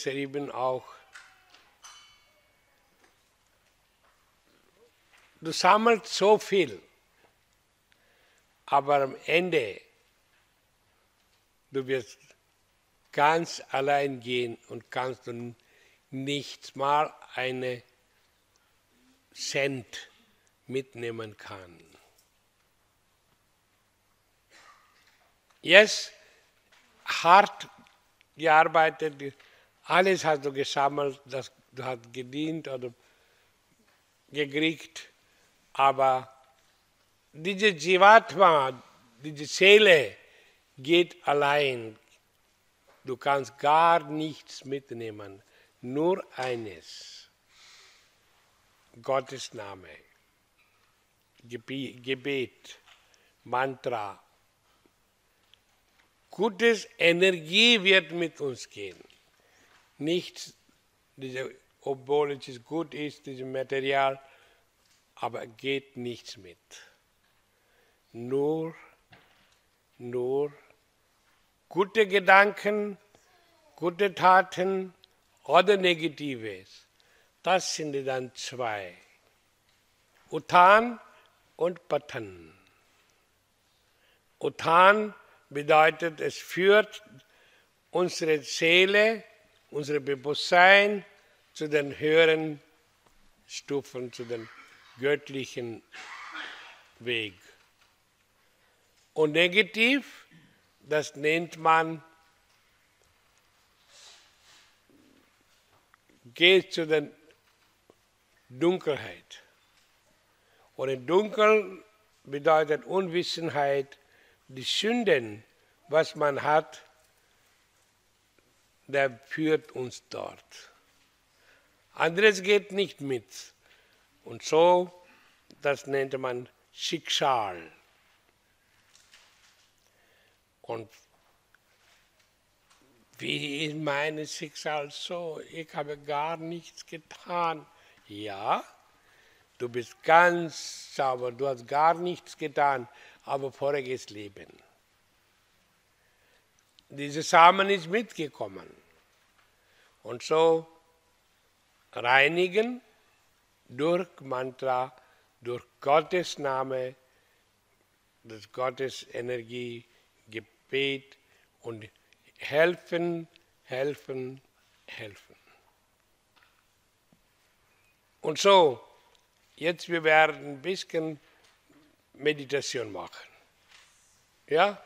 geschrieben auch, du sammelst so viel, aber am Ende, du wirst ganz allein gehen und kannst du nicht mal eine Cent mitnehmen kann. Jetzt hart gearbeitet, alles hast du gesammelt, das du hast gedient oder gekriegt, aber diese Jivatma, diese Seele geht allein. Du kannst gar nichts mitnehmen, nur eines, Gottes Name, Gebet, Mantra. Gutes Energie wird mit uns gehen. Nichts, obwohl es gut ist, dieses Material, aber geht nichts mit. Nur gute Gedanken, gute Taten oder Negatives. Das sind dann zwei. Uttan und Patan. Uttan bedeutet, es führt unsere Seele, unser Bewusstsein zu den höheren Stufen, zu den göttlichen Weg. Und negativ, das nennt man, geht zu der Dunkelheit. Und in Dunkel bedeutet Unwissenheit, die Sünden, was man hat, der führt uns dort. Anderes geht nicht mit. Und so, das nennt man Schicksal. Und wie ist mein Schicksal so? Ich habe gar nichts getan. Ja, du bist ganz sauber, du hast gar nichts getan, aber voriges Leben. Dieser Samen ist mitgekommen. Und so reinigen durch Mantra, durch Gottes Name, das Gottes Energie, Gebet und helfen. Und so, jetzt wir werden ein bisschen Meditation machen. Ja?